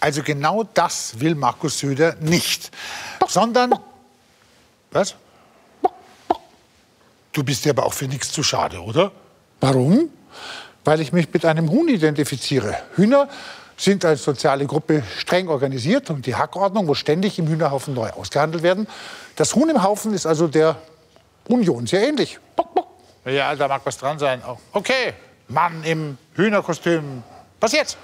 Also genau das will Markus Söder nicht. Sondern... Was? Du bist dir aber auch für nichts zu schade, oder? Warum? Weil ich mich mit einem Huhn identifiziere. Hühner sind als soziale Gruppe streng organisiert und die Hackordnung muss ständig im Hühnerhaufen neu ausgehandelt werden. Das Huhn im Haufen ist also der Union sehr ähnlich. Ja, da mag was dran sein. Okay, Mann im Hühnerkostüm. Was jetzt?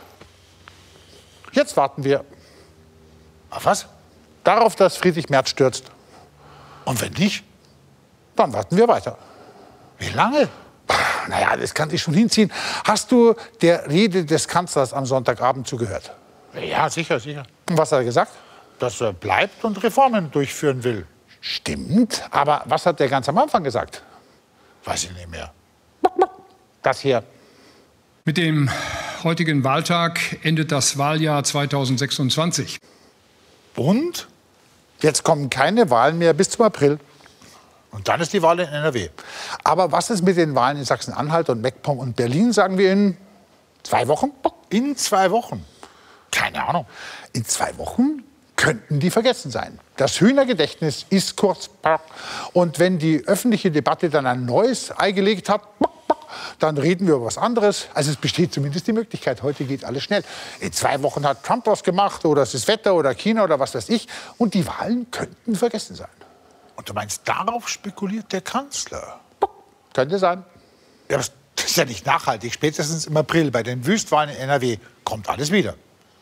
Jetzt warten wir Auf was? darauf, dass Friedrich Merz stürzt. Und wenn nicht? Dann warten wir weiter. Wie lange? Naja, das kann ich schon hinziehen. Hast du der Rede des Kanzlers am Sonntagabend zugehört? Ja, sicher, sicher. Und was hat er gesagt? Dass er bleibt und Reformen durchführen will. Stimmt, aber was hat der ganz am Anfang gesagt? Weiß ich nicht mehr. Das hier. Mit dem heutigen Wahltag endet das Wahljahr 2026. Und? Jetzt kommen keine Wahlen mehr bis zum April. Und dann ist die Wahl in NRW. Aber was ist mit den Wahlen in Sachsen-Anhalt und Mecklenburg und Berlin, sagen wir in 2 Wochen? In 2 Wochen? Keine Ahnung. In 2 Wochen könnten die vergessen sein. Das Hühnergedächtnis ist kurz. Und wenn die öffentliche Debatte dann ein neues Ei gelegt hat, dann reden wir über was anderes. Also es besteht zumindest die Möglichkeit, heute geht alles schnell. In 2 Wochen hat Trump was gemacht oder es ist Wetter oder China oder was weiß ich. Und die Wahlen könnten vergessen sein. Und du meinst, darauf spekuliert der Kanzler? Könnte sein. Ja, das ist ja nicht nachhaltig. Spätestens im April bei den Wüstwahlen in NRW kommt alles wieder.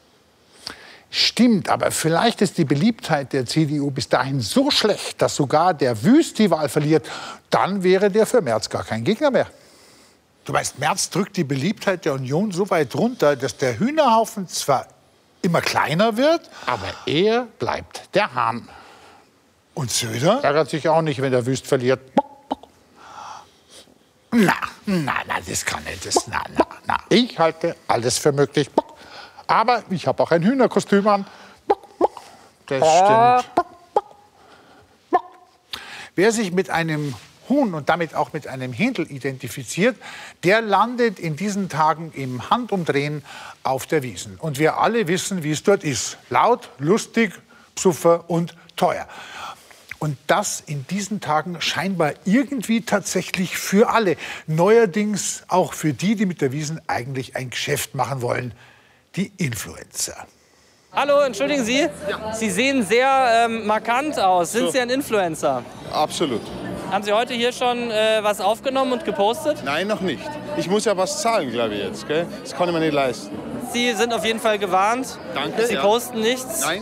Stimmt, aber vielleicht ist die Beliebtheit der CDU bis dahin so schlecht, dass sogar der Wüst die Wahl verliert. Dann wäre der für Merz gar kein Gegner mehr. Du meinst, Merz drückt die Beliebtheit der Union so weit runter, dass der Hühnerhaufen zwar immer kleiner wird, Aber er bleibt der Hahn. und Söder? Ärgert sich auch nicht, wenn der Wüst verliert. Na, das kann nicht. Na. Ich halte alles für möglich. Aber ich habe auch ein Hühnerkostüm an. Das stimmt. Wer sich mit einem Huhn und damit auch mit einem Händel identifiziert, der landet in diesen Tagen im Handumdrehen auf der Wiesn. Und wir alle wissen, wie es dort ist. Laut, lustig, psuffer und teuer. Und das in diesen Tagen scheinbar irgendwie tatsächlich für alle. Neuerdings auch für die, die mit der Wiesn eigentlich ein Geschäft machen wollen. Die Influencer. Hallo, entschuldigen Sie. Sie sehen sehr markant aus. Sind Sie ein Influencer? Absolut. Haben Sie heute hier schon was aufgenommen und gepostet? Nein, noch nicht. Ich muss ja was zahlen, glaube ich jetzt. Gell? Das kann ich mir nicht leisten. Sie sind auf jeden Fall gewarnt. Danke. Sie posten nichts. Nein.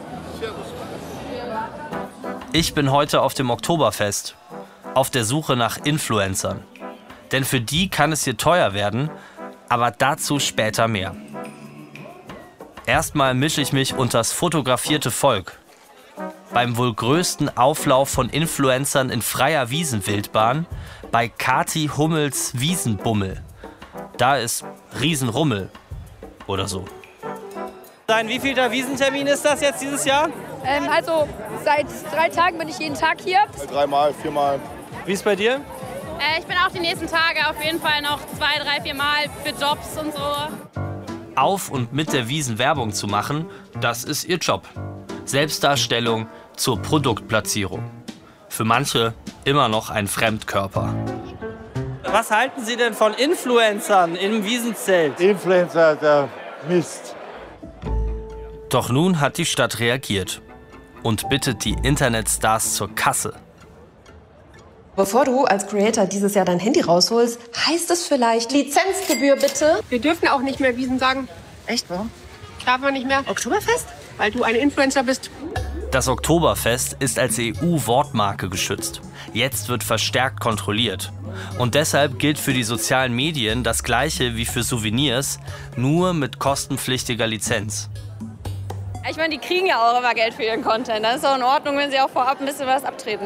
Ich bin heute auf dem Oktoberfest, auf der Suche nach Influencern. Denn für die kann es hier teuer werden, aber dazu später mehr. Erstmal mische ich mich unters fotografierte Volk. Beim wohl größten Auflauf von Influencern in freier Wiesenwildbahn, bei Kati Hummels Wiesenbummel. Da ist Riesenrummel oder so. Sein wievielter Wiesentermin ist das jetzt dieses Jahr? Also seit 3 Tagen bin ich jeden Tag hier. 3-mal, 4-mal. Wie ist bei dir? Ich bin auch die nächsten Tage auf jeden Fall noch 2, 3, 4 Mal für Jobs und so. Auf und mit der Wiesn Werbung zu machen, das ist ihr Job. Selbstdarstellung zur Produktplatzierung. Für manche immer noch ein Fremdkörper. Was halten Sie denn von Influencern im Wiesenzelt? Influencer, der Mist. Doch nun hat die Stadt reagiert und bittet die Internetstars zur Kasse. Bevor du als Creator dieses Jahr dein Handy rausholst, heißt es vielleicht Lizenzgebühr bitte? Wir dürfen auch nicht mehr Wiesen sagen. Echt, warum? Darf man nicht mehr. Oktoberfest? Weil du ein Influencer bist. Das Oktoberfest ist als EU-Wortmarke geschützt. Jetzt wird verstärkt kontrolliert. Und deshalb gilt für die sozialen Medien das Gleiche wie für Souvenirs, nur mit kostenpflichtiger Lizenz. Ich meine, die kriegen ja auch immer Geld für ihren Content. Dann ist auch in Ordnung, wenn sie auch vorab ein bisschen was abtreten.